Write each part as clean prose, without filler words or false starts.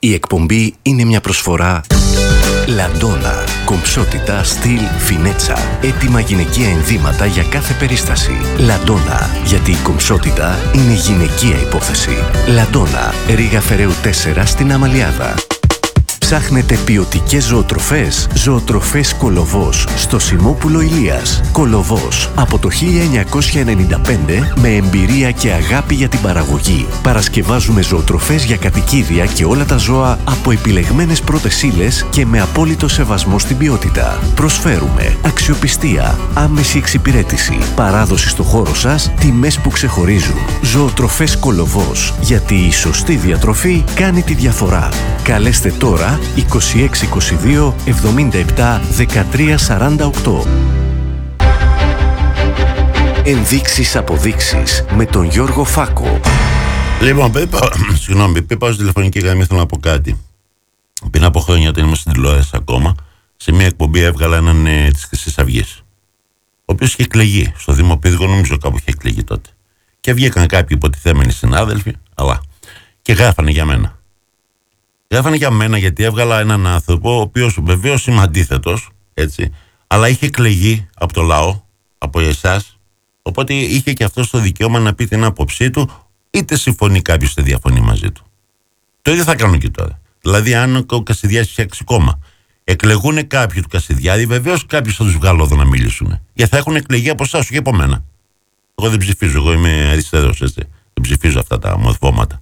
Η εκπομπή είναι μια προσφορά Λαντόνα. Κομψότητα, στυλ, φινέτσα. Έτοιμα γυναικεία ενδύματα για κάθε περίσταση. Λαντόνα. Γιατί η κομψότητα είναι γυναικεία υπόθεση. Λαντόνα. Ρήγα Φεραίου 4 στην Αμαλιάδα. Ψάχνετε ποιοτικές ζωοτροφές? Ζωοτροφές Κολοβός στο Σιμόπουλο Ηλίας. Κολοβός από το 1995 με εμπειρία και αγάπη για την παραγωγή. Παρασκευάζουμε ζωοτροφές για κατοικίδια και όλα τα ζώα από επιλεγμένες πρώτες ύλες και με απόλυτο σεβασμό στην ποιότητα. Προσφέρουμε αξιοπιστία, άμεση εξυπηρέτηση, παράδοση στο χώρο σας, τιμές που ξεχωρίζουν. Ζωοτροφές Κολοβός. Γιατί η σωστή διατροφή κάνει τη διαφορά. Καλέστε τώρα 2622 77 13 48. Ενδείξεις αποδείξεις με τον Γιώργο Φάκο. Λοιπόν, πριν πάω στη τηλεφωνική γραμμή, θέλω να πω κάτι. Πριν από χρόνια, όταν ήμουν στην τηλεόραση ακόμα, σε μια εκπομπή έβγαλα έναν της Χρυσής Αυγής, ο οποίος είχε εκλεγεί στο Δημοπίδικο, νομίζω κάπου είχε εκλεγεί τότε. Και βγήκαν κάποιοι υποτιθέμενοι συνάδελφοι, αλλά και γράφανε για μένα. Γράφανε για μένα γιατί έβγαλα έναν άνθρωπο, ο οποίος βεβαίως είμαι αντίθετος, έτσι, αλλά είχε εκλεγεί από το λαό, από εσάς, οπότε είχε και αυτό το δικαίωμα να πει την άποψή του, είτε συμφωνεί κάποιος είτε διαφωνεί μαζί του. Το ίδιο θα κάνω και τώρα. Δηλαδή, αν ο Κασιδιάρης φτιάξει κόμμα, εκλεγούν κάποιοι του Κασιδιάρη, βεβαίως κάποιους θα τους βγάλω εδώ να μιλήσουν. Γιατί θα έχουν εκλεγεί από εσάς, όχι από μένα. Εγώ δεν ψηφίζω, εγώ είμαι αριστερός, έτσι. Δεν ψηφίζω αυτά τα μορφώματα.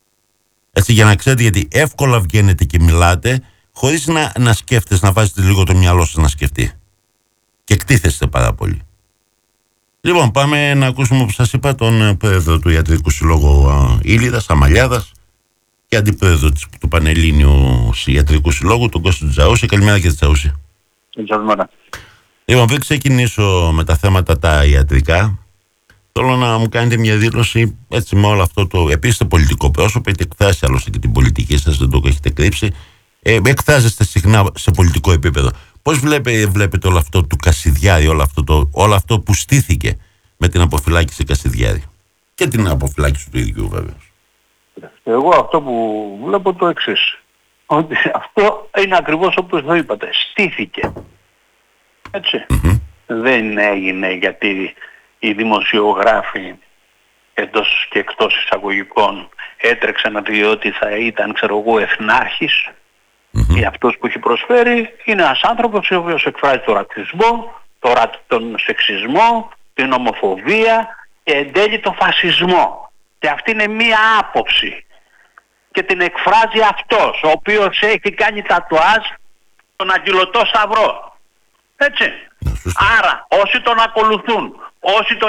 Έτσι, για να ξέρετε, γιατί εύκολα βγαίνετε και μιλάτε χωρίς να σκέφτεστε, να βάζετε λίγο το μυαλό σας να σκεφτεί. Και εκτίθεστε πάρα πολύ. Λοιπόν, πάμε να ακούσουμε, όπως σας είπα, τον πρόεδρο του Ιατρικού Συλλόγου Ήλιδας, Αμαλιάδας, και αντιπρόεδρο του Πανελλήνιου Ιατρικού Συλλόγου, τον Κώστα Τζαούση. Καλημέρα, κύριε Τζαούση. Καλημέρα. Λοιπόν, πριν ξεκινήσω με τα θέματα τα ιατρικά, θέλω να μου κάνετε μια δήλωση, έτσι, με όλο αυτό το. Επίσης, το πολιτικό πρόσωπο, έχετε εκφράσει άλλωστε και την πολιτική σας, δεν το έχετε κρύψει. Εκφράζεστε συχνά σε πολιτικό επίπεδο. Πώς βλέπετε όλο αυτό του Κασιδιάρη, όλο αυτό που στήθηκε με την αποφυλάκηση Κασιδιάρη και την αποφυλάκηση του ίδιου, βέβαια? Εγώ αυτό που βλέπω το εξής. Ότι αυτό είναι ακριβώς όπως το είπατε. Στήθηκε. Έτσι. Δεν έγινε γιατί οι δημοσιογράφοι εντός και εκτός εισαγωγικών έτρεξαν διότι θα ήταν, ξέρω εγώ, εθνάρχης, ή αυτός που έχει προσφέρει είναι ένας άνθρωπος ο οποίος εκφράζει τον ρατσισμό, τον σεξισμό, την ομοφοβία και εν τέλει τον φασισμό. Και αυτή είναι μία άποψη και την εκφράζει αυτός, ο οποίος έχει κάνει τατουάζ τον Αγγυλωτό Σταυρό. Έτσι. Άρα όσοι τον ακολουθούν, όσοι τον